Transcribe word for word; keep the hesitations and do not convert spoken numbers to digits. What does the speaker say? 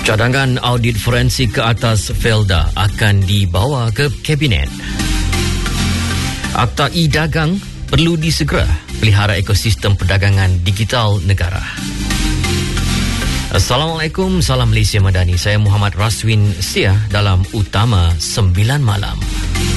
Cadangan audit forensik ke atas Felda akan dibawa ke Kabinet. Akta e-dagang perlu disegera pelihara ekosistem perdagangan digital negara. Assalamualaikum, salam Malaysia Madani. Saya Muhammad Raswin Sia dalam Utama sembilan Malam.